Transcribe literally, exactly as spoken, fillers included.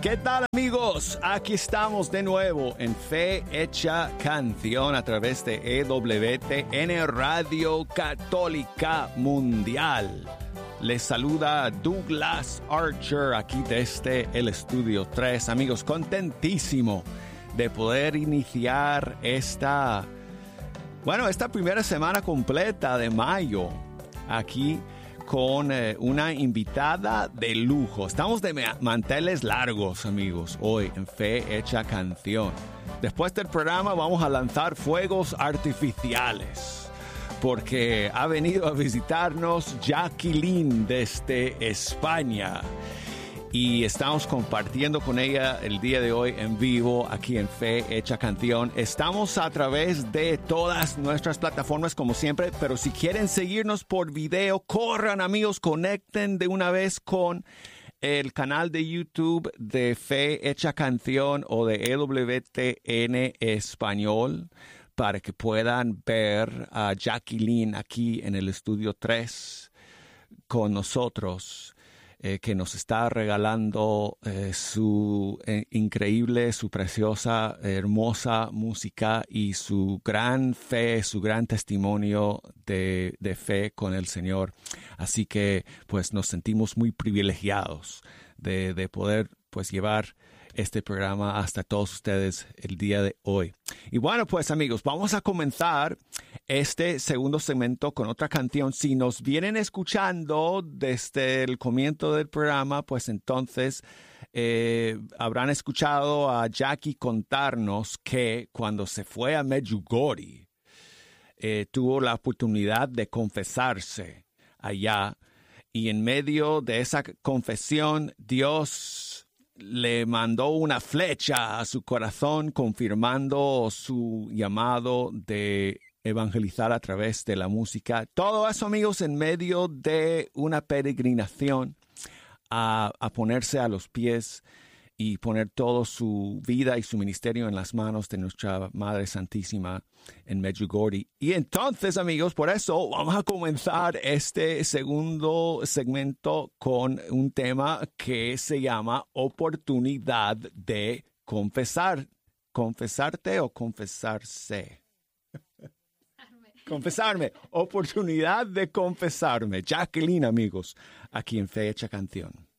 ¿Qué tal, amigos? Aquí estamos de nuevo en Fe Hecha Canción a través de E W T N Radio Católica Mundial. Les saluda Douglas Archer aquí desde el Estudio tres. Amigos, contentísimo de poder iniciar esta, bueno, esta primera semana completa de mayo aquí con eh, una invitada de lujo. Estamos de manteles largos, amigos, hoy en Fe Hecha Canción. Después del programa vamos a lanzar fuegos artificiales, porque ha venido a visitarnos Jacqueline desde España. Y estamos compartiendo con ella el día de hoy en vivo aquí en Fe Hecha Canción. Estamos a través de todas nuestras plataformas como siempre, pero si quieren seguirnos por video, corran, amigos, conecten de una vez con el canal de YouTube de Fe Hecha Canción o de E W T N Español para que puedan ver a Jacqueline aquí en el Estudio tres con nosotros. Eh, que nos está regalando eh, su eh, increíble, su preciosa, hermosa música y su gran fe, su gran testimonio de, de fe con el Señor. Así que pues nos sentimos muy privilegiados de, de poder pues llevar este programa hasta todos ustedes el día de hoy. Y bueno, pues amigos, vamos a comenzar este segundo segmento con otra canción. Si nos vienen escuchando desde el comienzo del programa, pues entonces eh, habrán escuchado a Jackie contarnos que cuando se fue a Medjugorje, eh, tuvo la oportunidad de confesarse allá. Y en medio de esa confesión, Dios le mandó una flecha a su corazón, confirmando su llamado de evangelizar a través de la música. Todo eso, amigos, en medio de una peregrinación a, a ponerse a los pies y poner toda su vida y su ministerio en las manos de nuestra Madre Santísima en Medjugorje. Y entonces, amigos, por eso vamos a comenzar este segundo segmento con un tema que se llama Oportunidad de Confesar. ¿Confesarte o confesarse? Confesarme. Oportunidad de confesarme. Jacqueline, amigos, aquí en Fe Hecha Canción.